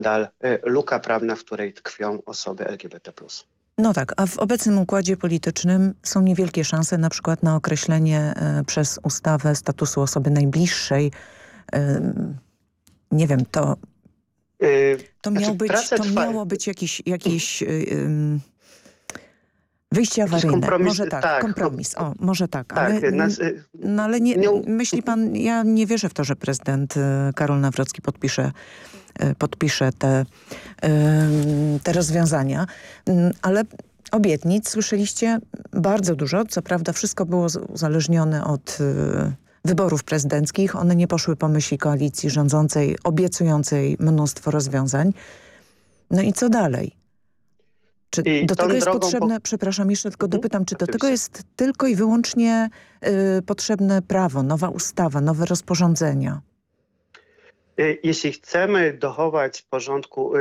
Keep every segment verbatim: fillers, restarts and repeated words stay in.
nadal luka prawna, w której tkwią osoby L G B T plus. No tak, a w obecnym układzie politycznym są niewielkie szanse na przykład na określenie y, przez ustawę statusu osoby najbliższej. Y, nie wiem, to, to, miał znaczy, być, to trwa... miało być jakiś, jakiś y, y, wyjście Jakiś awaryjne. kompromis, Może tak, tak, kompromis. O, może tak, tak ale, nas, no, ale nie, nie... myśli pan, ja nie wierzę w to, że prezydent Karol Nawrocki podpisze podpisze te, te rozwiązania, ale obietnic słyszeliście bardzo dużo. Co prawda wszystko było uzależnione od wyborów prezydenckich. One nie poszły po myśli koalicji rządzącej, obiecującej mnóstwo rozwiązań. No i co dalej? Czy I do tego jest potrzebne, po... przepraszam, jeszcze tylko mhm, dopytam, czy do oczywiście. tego jest tylko i wyłącznie y, potrzebne prawo, nowa ustawa, nowe rozporządzenia? Jeśli chcemy dochować porządku,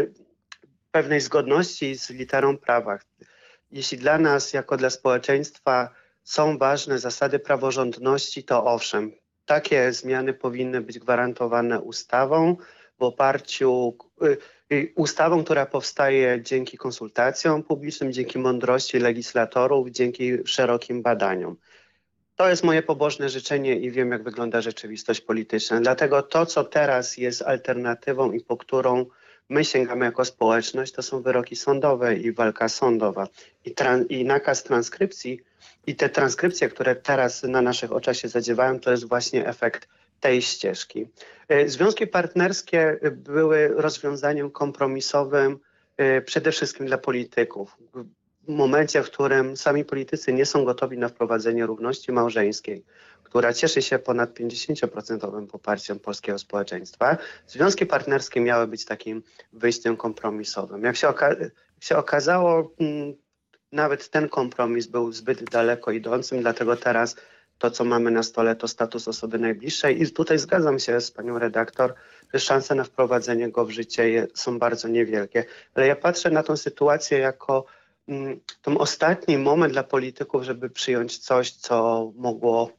pewnej zgodności z literą prawa, jeśli dla nas, jako dla społeczeństwa są ważne zasady praworządności, to owszem, takie zmiany powinny być gwarantowane ustawą, w oparciu, ustawą, która powstaje dzięki konsultacjom publicznym, dzięki mądrości legislatorów, dzięki szerokim badaniom. To jest moje pobożne życzenie i wiem, jak wygląda rzeczywistość polityczna. Dlatego to, co teraz jest alternatywą i po którą my sięgamy jako społeczność, to są wyroki sądowe i walka sądowa. I, tran- i nakaz transkrypcji i te transkrypcje, które teraz na naszych oczach się zadziewają, to jest właśnie efekt tej ścieżki. Związki partnerskie były rozwiązaniem kompromisowym przede wszystkim dla polityków. W momencie, w którym sami politycy nie są gotowi na wprowadzenie równości małżeńskiej, która cieszy się ponad pięćdziesięcioprocentowym poparciem polskiego społeczeństwa, związki partnerskie miały być takim wyjściem kompromisowym. Jak się, oka- jak się okazało, m, nawet ten kompromis był zbyt daleko idącym, dlatego teraz to, co mamy na stole, to status osoby najbliższej i tutaj zgadzam się z panią redaktor, że szanse na wprowadzenie go w życie je, są bardzo niewielkie. Ale ja patrzę na tę sytuację jako ten ostatni moment dla polityków, żeby przyjąć coś, co mogło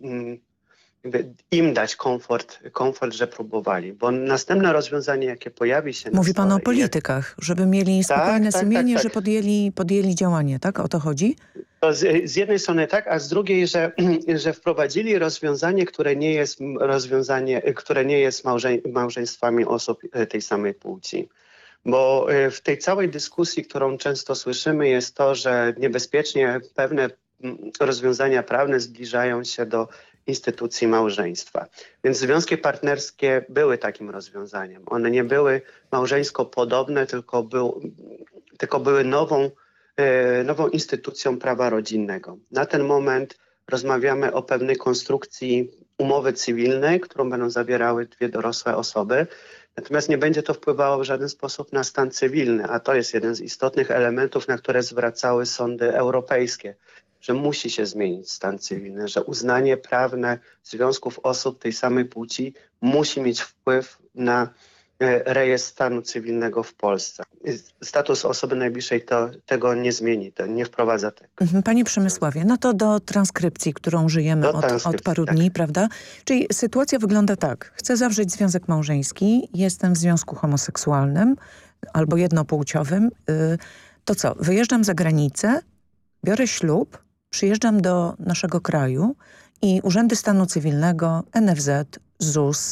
jakby im dać komfort, komfort, że próbowali. Bo następne rozwiązanie, jakie pojawi się... Mówi na pan o stole, politykach, jak... żeby mieli spokojne tak, sumienie, tak, tak, że tak. podjęli, podjęli działanie, tak? O to chodzi? To z, z jednej strony tak, a z drugiej, że, że wprowadzili rozwiązanie, które nie jest rozwiązanie, które nie jest małże, małżeństwami osób tej samej płci. Bo w tej całej dyskusji, którą często słyszymy, jest to, że niebezpiecznie pewne rozwiązania prawne zbliżają się do instytucji małżeństwa. Więc związki partnerskie były takim rozwiązaniem. One nie były małżeńsko podobne, tylko, był, tylko były nową, e, nową instytucją prawa rodzinnego. Na ten moment rozmawiamy o pewnej konstrukcji umowy cywilnej, którą będą zawierały dwie dorosłe osoby. Natomiast nie będzie to wpływało w żaden sposób na stan cywilny, a to jest jeden z istotnych elementów, na które zwracały sądy europejskie, że musi się zmienić stan cywilny, że uznanie prawne związków osób tej samej płci musi mieć wpływ na rejestr stanu cywilnego w Polsce. Status osoby najbliższej to, tego nie zmieni, to nie wprowadza tego. Panie Przemysławie, no to do transkrypcji, którą żyjemy od, od paru tak. dni, prawda? Czyli sytuacja wygląda tak. Chcę zawrzeć związek małżeński, jestem w związku homoseksualnym albo jednopłciowym. To co? Wyjeżdżam za granicę, biorę ślub, przyjeżdżam do naszego kraju i urzędy stanu cywilnego, N F Z, Z U S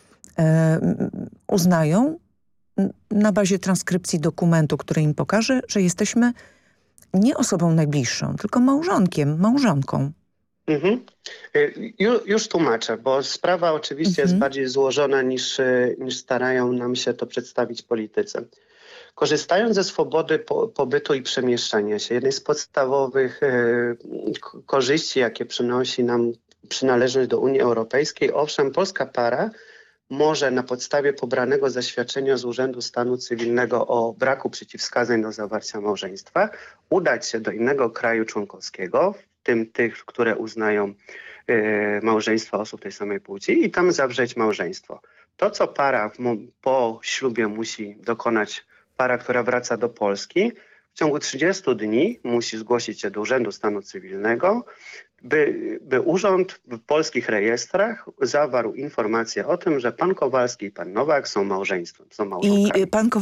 uznają na bazie transkrypcji dokumentu, który im pokaże, że jesteśmy nie osobą najbliższą, tylko małżonkiem, małżonką. Mhm. Ju, już tłumaczę, bo sprawa oczywiście mhm. jest bardziej złożona niż, niż starają nam się to przedstawić politycy. Korzystając ze swobody po, pobytu i przemieszczania się, jednej z podstawowych e, korzyści, jakie przynosi nam przynależność do Unii Europejskiej, owszem, polska para może na podstawie pobranego zaświadczenia z Urzędu Stanu Cywilnego o braku przeciwwskazań do zawarcia małżeństwa udać się do innego kraju członkowskiego, w tym tych, które uznają e, małżeństwa osób tej samej płci i tam zawrzeć małżeństwo. To, co para w, po ślubie musi dokonać, para, która wraca do Polski, w ciągu trzydziestu dni musi zgłosić się do Urzędu Stanu Cywilnego, by, by urząd w polskich rejestrach zawarł informację o tym, że pan Kowalski i pan Nowak są małżeństwem, są małżonkami. I pan